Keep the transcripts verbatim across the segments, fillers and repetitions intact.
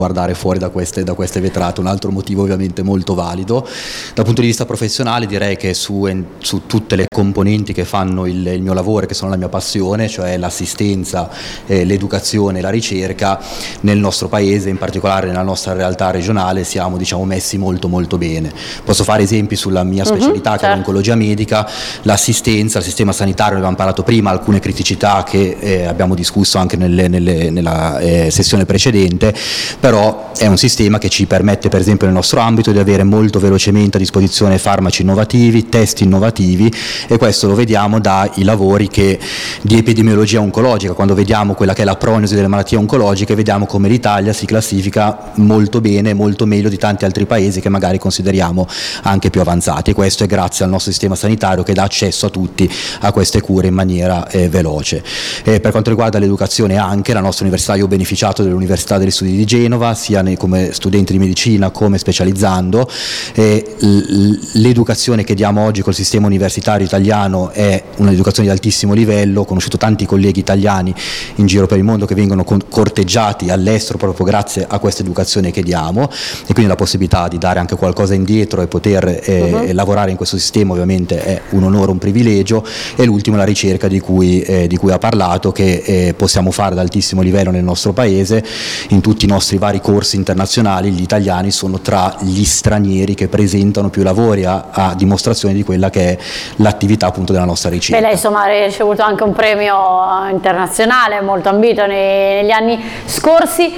guardare fuori da queste, da queste vetrate. Un altro motivo ovviamente molto valido. Dal punto di vista professionale direi che su, su tutte le componenti che fanno il, il mio lavoro, che sono la mia passione, cioè l'assistenza, eh, l'educazione, la ricerca, nel nostro paese, in particolare nella nostra realtà regionale, siamo diciamo messi molto molto bene. Posso fare esempi sulla mia specialità, uh-huh, che certo. è l'oncologia medica, l'assistenza, il sistema sanitario, ne abbiamo parlato prima, alcune criticità che eh, abbiamo discusso anche nelle, nelle, nella eh, sessione precedente, però è un sistema che ci permette per esempio nel nostro ambito di avere molto velocemente a disposizione farmaci innovativi, test innovativi, e questo lo vediamo dai lavori che, di epidemiologia oncologica. Quando vediamo quella che è la prognosi delle malattie oncologiche, vediamo come l'Italia si classifica molto bene, molto meglio di tanti altri paesi che magari consideriamo anche più avanzati, e questo è grazie al nostro sistema sanitario che dà accesso a tutti a queste cure in maniera eh, veloce. Eh, per quanto riguarda l'educazione, anche la nostra università, io ho beneficiato dell'Università degli Studi di Genova, sia come studenti di medicina come specializzando. Eh, l'educazione che diamo oggi col sistema universitario italiano è un'educazione di altissimo livello. Ho conosciuto tanti colleghi italiani in giro per il mondo che vengono corteggiati all'estero proprio grazie a questa educazione che diamo, e quindi la possibilità di dare anche qualcosa indietro e poter eh, uh-huh. lavorare in questo sistema ovviamente è un onore, un privilegio. E l'ultimo, la ricerca di cui, eh, di cui ha parlato, che eh, possiamo fare ad altissimo livello nel nostro paese. In tutti i nostri vari corsi internazionali gli italiani sono tra gli stranieri che presentano più lavori, a, a dimostrazione di quella che è l'attività appunto della nostra ricerca. Beh, lei insomma ha ricevuto anche un premio internazionale molto ambito nei, negli anni scorsi.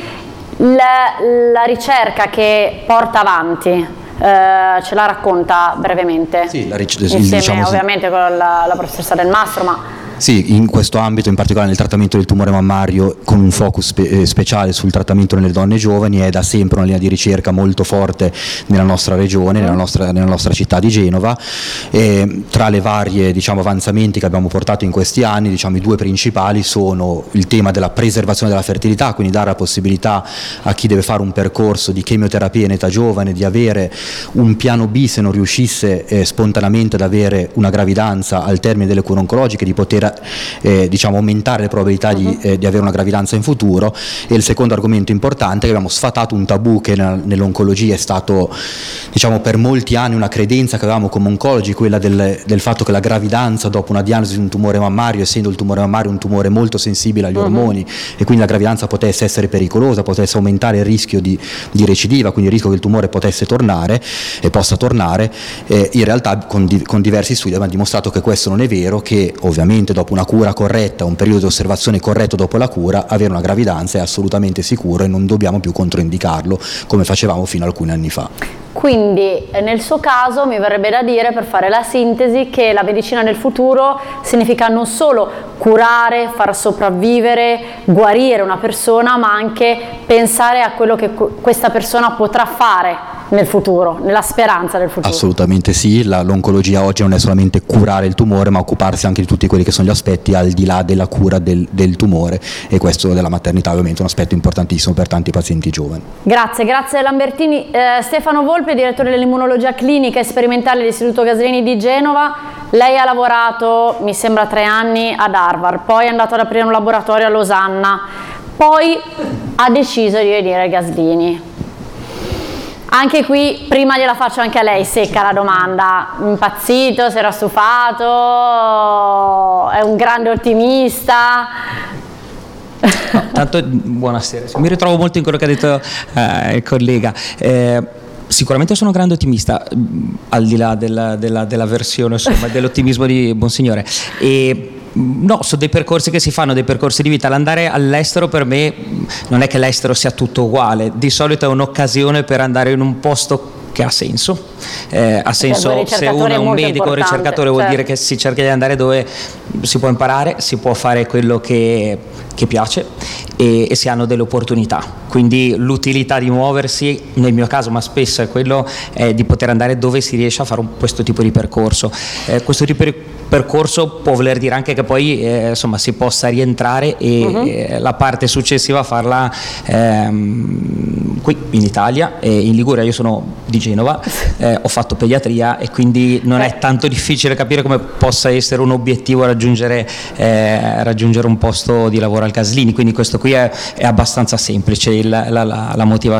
La, la ricerca che porta avanti, eh, ce la racconta brevemente? Sì, la ricerca, insieme diciamo, ovviamente con la, la professoressa Del Mastro, ma... Sì, in questo ambito, in particolare nel trattamento del tumore mammario, con un focus spe- eh, speciale sul trattamento nelle donne giovani, è da sempre una linea di ricerca molto forte nella nostra regione, nella nostra, nella nostra città di Genova. E tra le varie diciamo, avanzamenti che abbiamo portato in questi anni, diciamo, i due principali sono il tema della preservazione della fertilità, quindi dare la possibilità a chi deve fare un percorso di chemioterapia in età giovane di avere un piano B se non riuscisse eh, spontaneamente ad avere una gravidanza al termine delle cure oncologiche, di poter Eh, diciamo aumentare le probabilità uh-huh. di, eh, di avere una gravidanza in futuro. E il secondo argomento importante, che abbiamo sfatato un tabù che nella, nell'oncologia è stato diciamo per molti anni una credenza che avevamo come oncologi, quella del, del fatto che la gravidanza dopo una diagnosi di un tumore mammario, essendo il tumore mammario un tumore molto sensibile agli uh-huh. ormoni, e quindi la gravidanza potesse essere pericolosa, potesse aumentare il rischio di, di recidiva, quindi il rischio che il tumore potesse tornare e possa tornare, eh, in realtà con, di, con diversi studi abbiamo dimostrato che questo non è vero, che ovviamente dopo una cura corretta, un periodo di osservazione corretto dopo la cura, avere una gravidanza è assolutamente sicuro e non dobbiamo più controindicarlo come facevamo fino a alcuni anni fa. Quindi nel suo caso mi verrebbe da dire, per fare la sintesi, che la medicina del futuro significa non solo curare, far sopravvivere, guarire una persona, ma anche pensare a quello che questa persona potrà fare nel futuro, nella speranza del futuro. Assolutamente sì, la, l'oncologia oggi non è solamente curare il tumore, ma occuparsi anche di tutti quelli che sono gli aspetti al di là della cura del, del tumore, e questo della maternità ovviamente è un aspetto importantissimo per tanti pazienti giovani. Grazie, grazie Lambertini. Eh, Stefano Volpe, direttore dell'immunologia clinica e sperimentale dell'Istituto Gaslini di Genova. Lei ha lavorato, mi sembra, tre anni ad Harvard, poi è andato ad aprire un laboratorio a Losanna, poi ha deciso di venire a Gaslini. Anche qui, prima gliela faccio anche a lei, secca la domanda: impazzito, si era stufato, è un grande ottimista? No, tanto buonasera, mi ritrovo molto in quello che ha detto eh, il collega. Eh, Sicuramente sono un grande ottimista, al di là della, della, della versione, insomma, dell'ottimismo di Monsignore. E no, sono dei percorsi che si fanno, dei percorsi di vita. L'andare all'estero per me non è che l'estero sia tutto uguale, di solito è un'occasione per andare in un posto che ha senso, eh, ha senso se uno è un medico, un ricercatore, vuol certo. dire che si cerca di andare dove si può imparare, si può fare quello che, che piace e, e si hanno delle opportunità, quindi l'utilità di muoversi, nel mio caso ma spesso è quello, è di poter andare dove si riesce a fare un, questo tipo di percorso. Eh, questo tipo di percorso può voler dire anche che poi eh, insomma si possa rientrare e uh-huh. eh, la parte successiva farla ehm, qui in Italia, e in Liguria. Io sono di Genova, eh, ho fatto pediatria e quindi non è tanto difficile capire come possa essere un obiettivo raggiungere, eh, raggiungere un posto di lavoro al Gaslini, quindi questo qui è, è abbastanza semplice il, la, la, la motivazione.